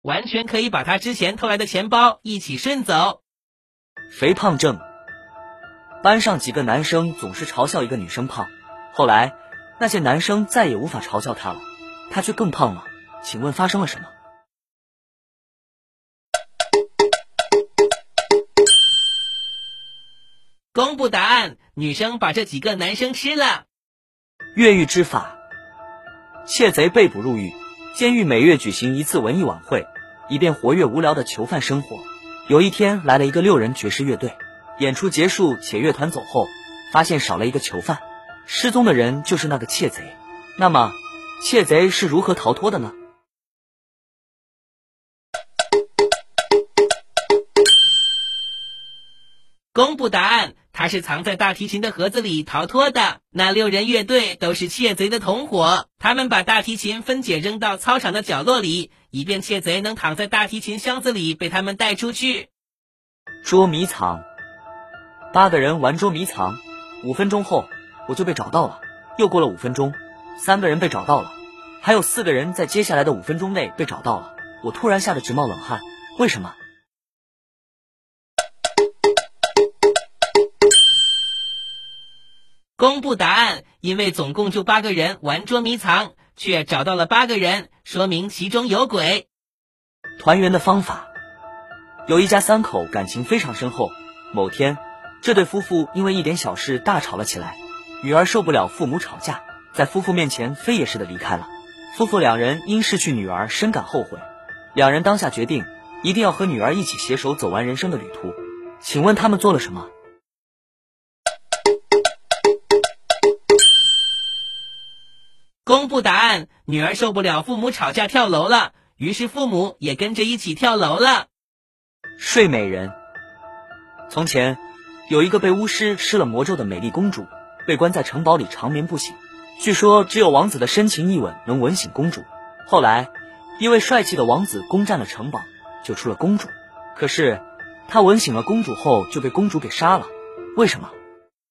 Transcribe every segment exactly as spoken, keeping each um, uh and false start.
完全可以把他之前偷来的钱包一起顺走。 肥胖症。班上几个男生总是嘲笑一个女生胖，后来那些男生再也无法嘲笑她了，她却更胖了。请问发生了什么？ 公布答案，女生把这几个男生吃了。 越狱之法。窃贼被捕入狱，监狱每月举行一次文艺晚会，以便活跃无聊的囚犯生活。有一天来了一个六人爵士乐队，演出结束且乐团走后，发现少了一个囚犯，失踪的人就是那个窃贼。那么窃贼是如何逃脱的呢？ 公布答案，他是藏在大提琴的盒子里逃脱的。那六人乐队都是窃贼的同伙，他们把大提琴分解扔到操场的角落里，以便窃贼能躺在大提琴箱子里被他们带出去。 捉迷藏。八个人玩捉迷藏，五分钟后我就被找到了。又过了五分钟，三个人被找到了，还有四个人在接下来的五分钟内被找到了。我突然吓得直冒冷汗，为什么？ 公布答案，因为总共就八个人玩捉迷藏，却找到了八个人，说明其中有鬼。 团圆的方法。有一家三口感情非常深厚，某天这对夫妇因为一点小事大吵了起来，女儿受不了父母吵架，在夫妇面前飞也似的离开了。夫妇两人因失去女儿深感后悔，两人当下决定一定要和女儿一起携手走完人生的旅途。请问他们做了什么？ 公布答案，女儿受不了父母吵架跳楼了，于是父母也跟着一起跳楼了。 睡美人。从前有一个被巫师施了魔咒的美丽公主，被关在城堡里长眠不醒，据说只有王子的深情一吻能吻醒公主。后来一位帅气的王子攻占了城堡，救出了公主，可是他吻醒了公主后就被公主给杀了，为什么？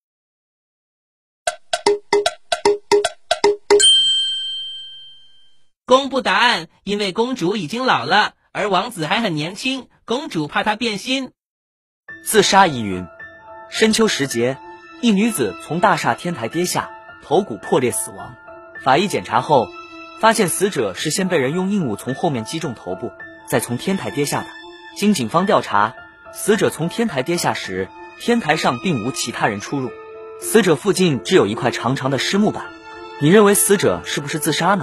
公布答案，因为公主已经老了，而王子还很年轻，公主怕他变心。 自杀疑云。深秋时节，一女子从大厦天台跌下，头骨破裂死亡。法医检查后发现死者是先被人用硬物从后面击中头部，再从天台跌下的。经警方调查，死者从天台跌下时，天台上并无其他人出入，死者附近只有一块长长的湿木板。你认为死者是不是自杀呢？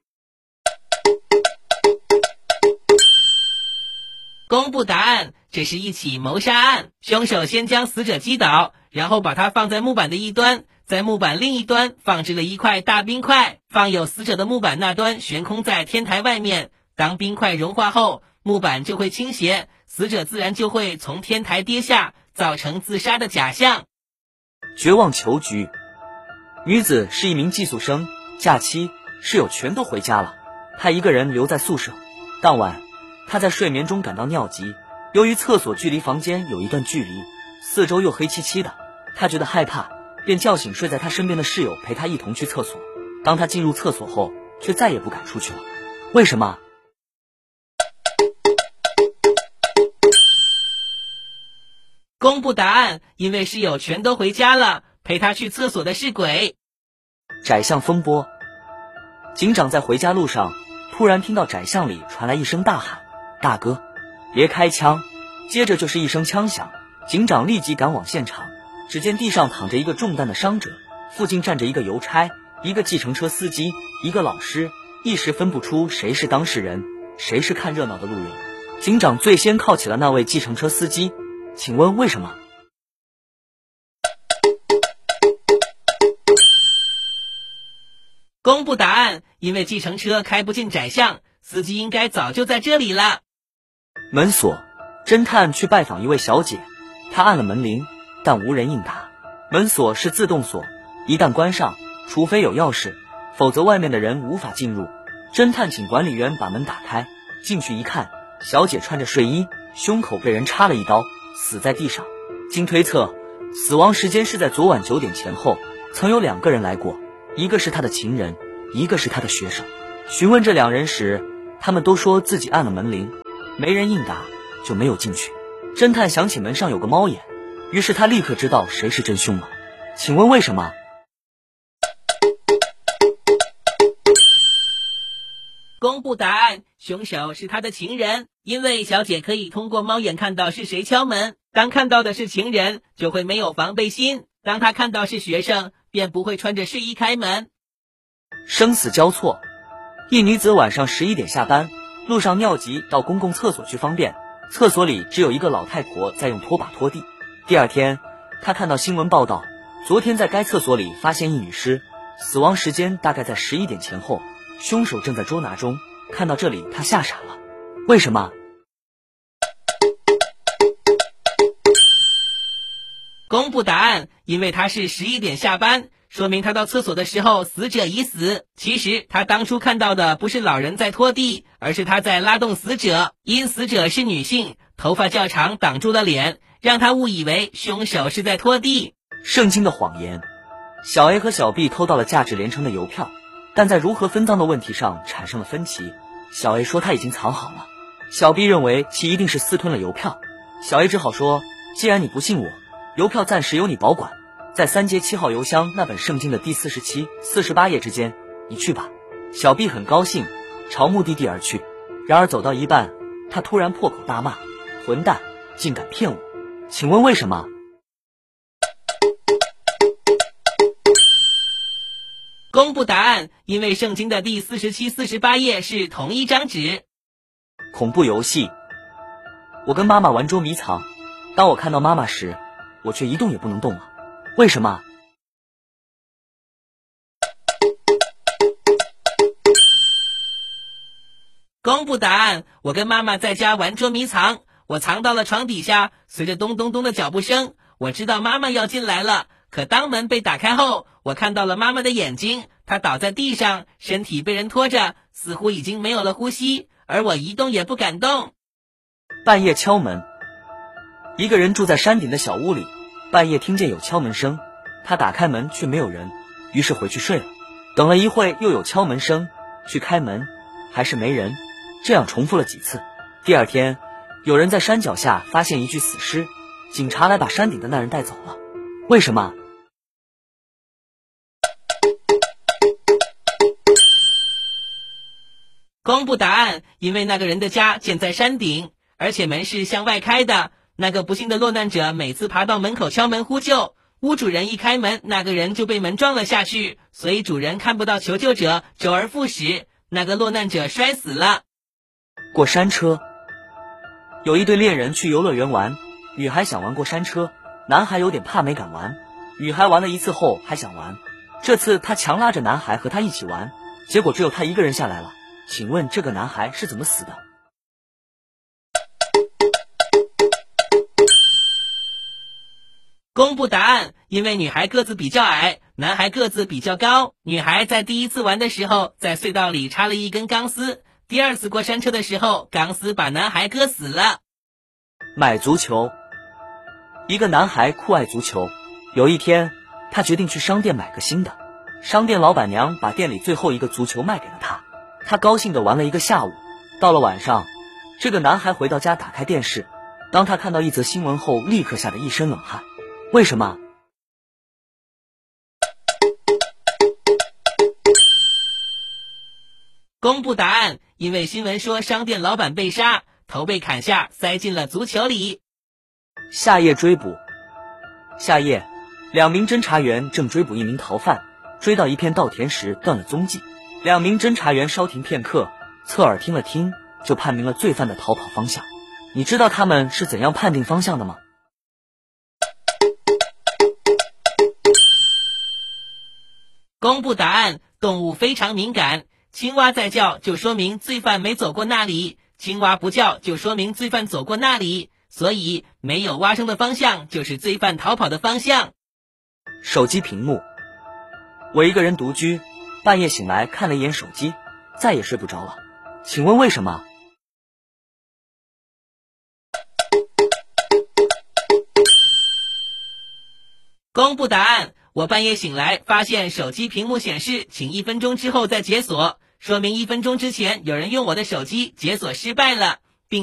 公布答案，这是一起谋杀案，凶手先将死者击倒，然后把他放在木板的一端，在木板另一端放置了一块大冰块，放有死者的木板那端悬空在天台外面。当冰块融化后，木板就会倾斜，死者自然就会从天台跌下，造成自杀的假象。 绝望囚局。女子是一名寄宿生，假期室友全都回家了，她一个人留在宿舍。当晚她在睡眠中感到尿急，由于厕所距离房间有一段距离，四周又黑漆漆的，她觉得害怕，便叫醒睡在她身边的室友陪她一同去厕所。当她进入厕所后，却再也不敢出去了。为什么？ 公布答案，因为室友全都回家了，陪她去厕所的是鬼。 窄巷风波。警长在回家路上突然听到窄巷里传来一声大喊：大哥，别开枪！接着就是一声枪响，警长立即赶往现场，只见地上躺着一个中弹的伤者，附近站着一个邮差，一个计程车司机，一个老师，一时分不出谁是当事人，谁是看热闹的路人。警长最先铐起了那位计程车司机，请问为什么？ 公布答案，因为计程车开不进窄巷，司机应该早就在这里了。 门锁。侦探去拜访一位小姐，他按了门铃，但无人应答。门锁是自动锁，一旦关上，除非有钥匙，否则外面的人无法进入。侦探请管理员把门打开，进去一看，小姐穿着睡衣，胸口被人插了一刀，死在地上。经推测，死亡时间是在昨晚九点前后，曾有两个人来过，一个是他的情人，一个是他的学生。询问这两人时， 他们都说自己按了门铃，没人应答，就没有进去。侦探想起门上有个猫眼，于是他立刻知道谁是真凶了。请问为什么？ 公布答案，凶手是他的情人，因为小姐可以通过猫眼看到是谁敲门，当看到的是情人，就会没有防备心，当他看到是学生，便不会穿着睡衣开门。 生死交错，一女子晚上十一点下班，路上尿急到公共厕所去方便，厕所里只有一个老太婆在用拖把拖地。第二天，她看到新闻报道，昨天在该厕所里发现一女尸，死亡时间大概在十一点前后，凶手正在捉拿中。看到这里，她吓傻了。为什么？ 公布答案，因为他是十一点下班，说明他到厕所的时候死者已死。其实他当初看到的不是老人在拖地，而是他在拉动死者。因死者是女性，头发较长挡住了脸，让他误以为凶手是在拖地。 圣经的谎言。小 A 和小 B 偷到了价值连城的邮票，但在如何分赃的问题上产生了分歧。小 A 说他已经藏好了，小 B 认为其一定是私吞了邮票。小 A 只好说，既然你不信我，邮票暂时由你保管，在三街七号邮箱那本圣经的第四十七、四十八页之间，你去吧。小 B 很高兴，朝目的地而去。然而走到一半，他突然破口大骂：混蛋，竟敢骗我！请问为什么？ 公布答案，因为圣经的第四十七、四十八页是同一张纸。 恐怖游戏。我跟妈妈玩捉迷藏，当我看到妈妈时，我却一动也不能动了。为什么？ 公布答案，我跟妈妈在家玩捉迷藏，我藏到了床底下，随着咚咚咚的脚步声，我知道妈妈要进来了。可当门被打开后，我看到了妈妈的眼睛，她倒在地上，身体被人拖着，似乎已经没有了呼吸，而我一动也不敢动。 半夜敲门。一个人住在山顶的小屋里，半夜听见有敲门声，他打开门却没有人，于是回去睡了。等了一会又有敲门声，去开门，还是没人，这样重复了几次。第二天，有人在山脚下发现一具死尸，警察来把山顶的那人带走了。为什么？ 公布答案，因为那个人的家建在山顶，而且门是向外开的。那个不幸的落难者每次爬到门口敲门呼救，屋主人一开门，那个人就被门撞了下去，所以主人看不到求救者，周而复始，那个落难者摔死了。 过山车。有一对恋人去游乐园玩，女孩想玩过山车，男孩有点怕没敢玩。女孩玩了一次后还想玩，这次她强拉着男孩和她一起玩，结果只有她一个人下来了。请问这个男孩是怎么死的？ 公布答案，因为女孩个子比较矮，男孩个子比较高。女孩在第一次玩的时候，在隧道里插了一根钢丝，第二次过山车的时候，钢丝把男孩割死了。 买足球。一个男孩酷爱足球，有一天他决定去商店买个新的，商店老板娘把店里最后一个足球卖给了他，他高兴地玩了一个下午。到了晚上，这个男孩回到家打开电视，当他看到一则新闻后，立刻吓得一身冷汗。为什么？ 公布答案，因为新闻说商店老板被杀，头被砍下，塞进了足球里。 夏夜追捕。夏夜，两名侦查员正追捕一名逃犯，追到一片稻田时断了踪迹。两名侦查员稍停片刻，侧耳听了听，就判明了罪犯的逃跑方向。你知道他们是怎样判定方向的吗？ 公布答案，动物非常敏感，青蛙在叫就说明罪犯没走过那里，青蛙不叫就说明罪犯走过那里，所以没有蛙声的方向就是罪犯逃跑的方向。 手机屏幕。我一个人独居，半夜醒来看了一眼手机，再也睡不着了。请问为什么？ 公布答案，我半夜醒来发现手机屏幕显示请一分钟之后再解锁， 说明一分钟之前有人用我的手机解锁失败了。